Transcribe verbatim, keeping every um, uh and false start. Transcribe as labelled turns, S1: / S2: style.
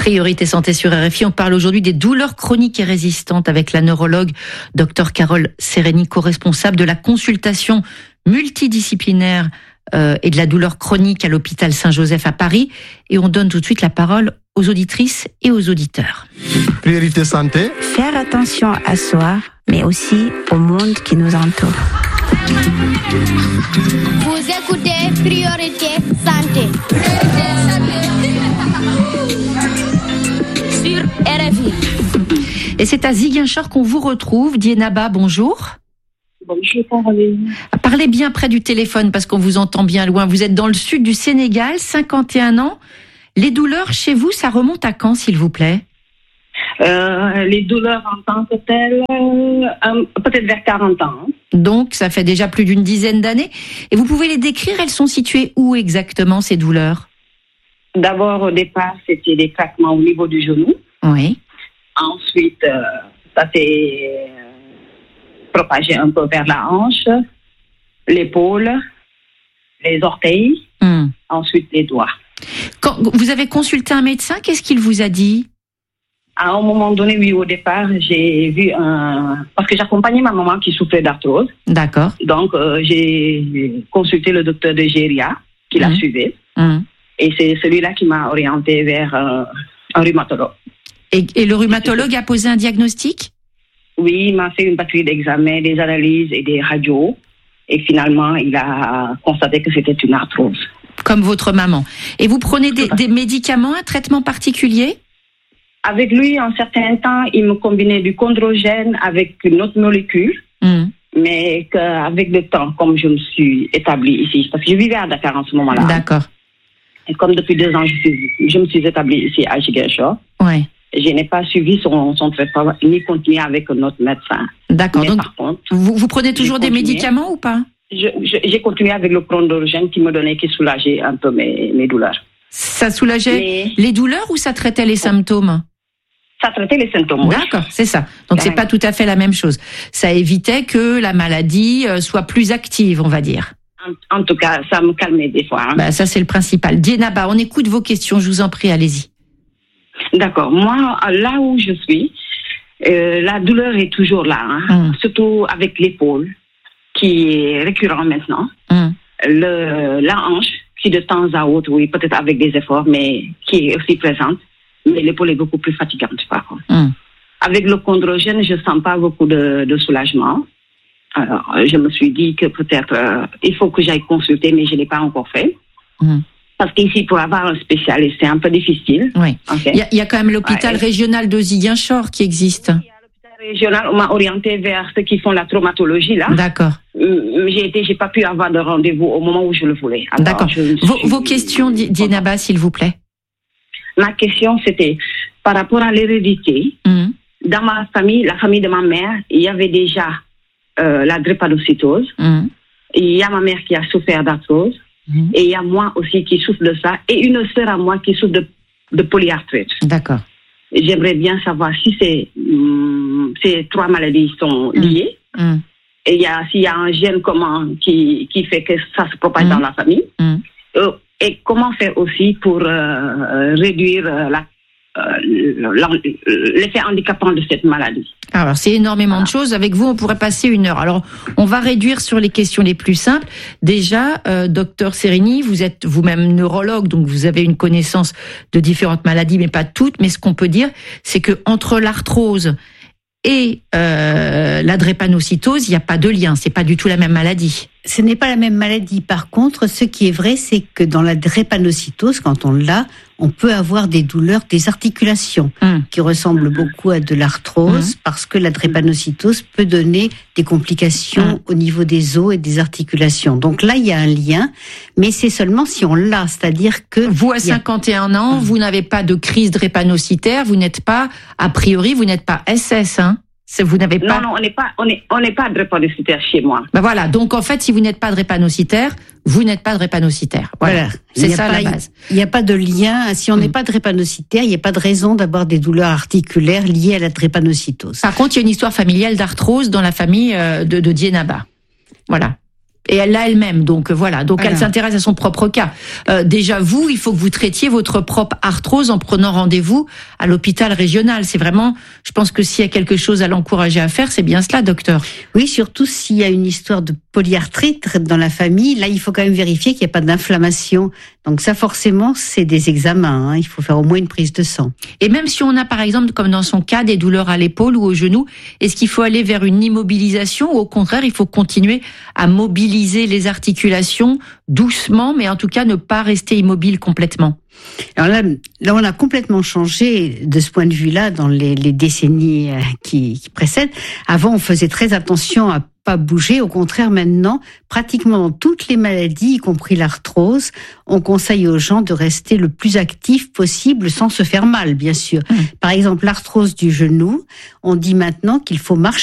S1: Priorité santé sur R F I, on parle aujourd'hui des douleurs chroniques et résistantes avec la neurologue Docteur Carole Sereni, co-responsable de la consultation multidisciplinaire euh, et de la douleur chronique à l'hôpital Saint-Joseph à Paris. Et on donne tout de suite la parole aux auditrices et aux auditeurs.
S2: Priorité santé.
S3: Faire attention à soi, mais aussi au monde qui nous entoure.
S4: Vous écoutez Priorité santé. Sur R F I.
S1: Et c'est à Ziguinchor qu'on vous retrouve. Dienaba, bonjour.
S5: Bonjour, Caroline.
S1: Parlez bien près du téléphone parce qu'on vous entend bien loin. Vous êtes dans le sud du Sénégal, cinquante et un ans. Les douleurs chez vous, ça remonte à quand, s'il vous plaît ?
S5: Euh, les douleurs en tant que telles, euh, peut-être vers quarante ans.
S1: Donc, ça fait déjà plus d'une dizaine d'années. Et vous pouvez les décrire, elles sont situées où exactement, ces douleurs ?
S5: D'abord, au départ, c'était des craquements au niveau du genou.
S1: Oui.
S5: Ensuite, euh, ça s'est euh, propagé un peu vers la hanche, l'épaule, les orteils,
S1: Mmh.
S5: ensuite les doigts.
S1: Quand vous avez consulté un médecin, qu'est-ce qu'il vous a dit ?
S5: À un moment donné, oui, au départ, j'ai vu un... Parce que j'accompagnais ma maman qui souffrait d'arthrose.
S1: D'accord.
S5: Donc, euh, j'ai consulté le docteur de Géria, qui l'a
S1: Mmh.
S5: suivi.
S1: Mmh.
S5: Et c'est celui-là qui m'a orienté vers euh, un rhumatologue.
S1: Et, et le rhumatologue a posé un diagnostic ?
S5: Oui, il m'a fait une batterie d'examens, des analyses et des radios. Et finalement, il a constaté que c'était une arthrose.
S1: Comme votre maman. Et vous prenez des, des médicaments, un traitement particulier ?
S5: Avec lui, en certain temps, il me combinait du chondrogène avec une autre molécule.
S1: Mmh.
S5: Mais qu'avec le temps, comme je me suis établie ici, parce que je vivais à Dakar en ce moment-là.
S1: D'accord.
S5: Et comme depuis deux ans, je, suis, je me suis établie ici à Ziguinchor.
S1: Ouais.
S5: Je n'ai pas suivi son, son traitement, ni continué avec notre médecin.
S1: D'accord.
S5: Mais
S1: Donc,
S5: par contre,
S1: vous, vous prenez toujours des
S5: continué.
S1: médicaments ou pas ?
S5: je, je, j'ai continué avec le chondrogène qui me donnait, qui soulageait un peu mes, mes douleurs.
S1: Ça soulageait
S5: Mais
S1: les douleurs ou ça traitait les symptômes ?
S5: ça traitait les symptômes. Oui.
S1: D'accord, c'est ça. Donc c'est pas tout à fait la même chose. Ça évitait que la maladie euh, soit plus active, on va dire.
S5: En, en tout cas, ça me calmait des fois. Hein.
S1: Bah, ça c'est le principal. Dienaba, on écoute vos questions, je vous en prie, allez-y.
S5: D'accord. Moi, là où je suis, euh, la douleur est toujours là, hein. Mmh. Surtout avec l'épaule, qui est récurrent maintenant. Mmh. Le, la hanche, qui de temps à autre, oui, peut-être avec des efforts, mais qui est aussi présente. Mais l'épaule est beaucoup plus fatigante, par contre. Mmh. Avec le chondrogène, je ne sens pas beaucoup de, de soulagement. Alors, je me suis dit que peut-être, euh, il faut que j'aille consulter, mais je ne l'ai pas encore fait. Mmh. Parce qu'ici, pour avoir un spécialiste, c'est un peu difficile.
S1: Oui.
S5: Okay.
S1: Il y a, il y a quand même l'hôpital ouais. régional de Ziguinchor qui existe.
S5: Il y a l'hôpital régional, on m'a orienté vers ceux qui font la traumatologie, là.
S1: D'accord.
S5: J'ai été, j'ai pas pu avoir de rendez-vous au moment où je le voulais. Alors,
S1: d'accord. Vos, suis... vos questions, Dienaba, s'il vous plaît.
S5: Ma question, c'était par rapport à l'hérédité. Mmh. Dans ma famille, la famille de ma mère, il y avait déjà euh, la drépanocytose. Mmh. Il y a ma mère qui a souffert d'arthrose. Mmh. Et il y a moi aussi qui souffre de ça. Et une sœur à moi qui souffre de, de polyarthrite.
S1: D'accord.
S5: J'aimerais bien savoir si ces, hum, ces trois maladies sont liées. Mmh. Et il y a, s'il y a un gène comment, qui, qui fait que ça se propage mmh. dans la famille. Mmh. Euh, Et comment faire aussi pour euh, réduire euh, la, euh, l'effet handicapant de cette maladie.
S1: Alors, c'est énormément voilà. de choses. Avec vous, on pourrait passer une heure. Alors, on va réduire sur les questions les plus simples. Déjà, euh, docteur Sereni, vous êtes vous-même neurologue, donc vous avez une connaissance de différentes maladies, mais pas toutes. Mais ce qu'on peut dire, c'est que entre l'arthrose et euh, la drépanocytose, il n'y a pas de lien. C'est pas du tout la même maladie.
S6: Ce n'est pas la même maladie. Par contre, ce qui est vrai, c'est que dans la drépanocytose, quand on l'a, on peut avoir des douleurs des articulations mmh. qui ressemblent beaucoup à de l'arthrose mmh. parce que la drépanocytose peut donner des complications mmh. au niveau des os et des articulations. Donc là, il y a un lien, mais c'est seulement si on l'a, c'est-à-dire que...
S1: Vous, à cinquante et un ans, mmh. vous n'avez pas de crise drépanocytaire, vous n'êtes pas, a priori, vous n'êtes pas S S, hein ? Vous n'avez pas...
S5: Non, non, on n'est pas, on est, on n'est pas drépanocytaire chez moi.
S1: Ben voilà. Donc, en fait, si vous n'êtes pas drépanocytaire, vous n'êtes pas drépanocytaire. Voilà. voilà. C'est ça
S6: pas,
S1: la base.
S6: Il n'y a pas de lien. Si on n'est mmh. pas drépanocytaire, il n'y a pas de raison d'avoir des douleurs articulaires liées à la drépanocytose.
S1: Par contre, il y a une histoire familiale d'arthrose dans la famille de, de Dienaba. Voilà. Et elle l'a elle-même, donc voilà. Donc
S6: voilà.
S1: Elle s'intéresse à son propre cas. Euh, déjà vous, il faut que vous traitiez votre propre arthrose en prenant rendez-vous à l'hôpital régional. C'est vraiment, je pense que s'il y a quelque chose à l'encourager à faire, c'est bien cela, docteur.
S6: Oui, surtout s'il y a une histoire de polyarthrite dans la famille, là il faut quand même vérifier qu'il n'y a pas d'inflammation. Donc ça forcément, c'est des examens. Hein. Il faut faire au moins une prise de sang.
S1: Et même si on a par exemple, comme dans son cas, des douleurs à l'épaule ou au genou, est-ce qu'il faut aller vers une immobilisation ou au contraire, il faut continuer à mobiliser les articulations doucement, mais en tout cas ne pas rester immobile complètement?
S6: Alors là, là, on a complètement changé de ce point de vue-là dans les, les décennies qui, qui précèdent. Avant, on faisait très attention à pas bouger. Au contraire, maintenant, pratiquement dans toutes les maladies, y compris l'arthrose, on conseille aux gens de rester le plus actif possible sans se faire mal, bien sûr. Mmh. Par exemple, l'arthrose du genou, on dit maintenant qu'il faut marcher